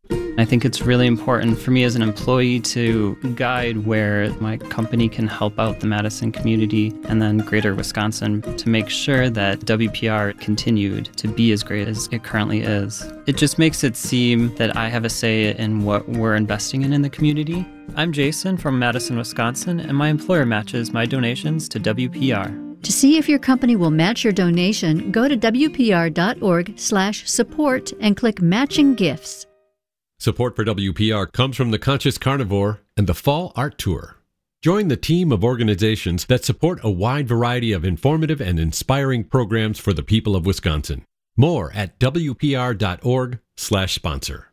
I think it's really important for me as an employee to guide where my company can help out the Madison community and then greater Wisconsin to make sure that WPR continued to be as great as it currently is. It just makes it seem that I have a say in what we're investing in the community. I'm Jason from Madison, Wisconsin, and my employer matches my donations to WPR. To see if your company will match your donation, go to WPR.org/support and click Matching Gifts. Support for WPR comes from the Conscious Carnivore and the Fall Art Tour. Join the team of organizations that support a wide variety of informative and inspiring programs for the people of Wisconsin. More at WPR.org/sponsor.